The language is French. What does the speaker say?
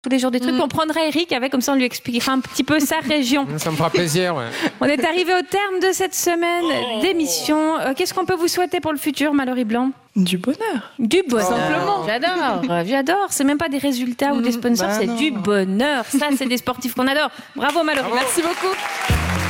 tous les jours des trucs. On prendra Eric avec, comme ça on lui expliquera un petit peu sa région. Ça me fera plaisir. Ouais. On est arrivé au terme de cette semaine d'émission. Qu'est-ce qu'on peut vous souhaiter pour le futur, Mallory Blanc ? Du bonheur. Du bonheur. Simplement. J'adore. C'est même pas des résultats ou des sponsors, c'est du bonheur. Ça, c'est des sportifs qu'on adore. Bravo Mallory. Bravo. Merci beaucoup.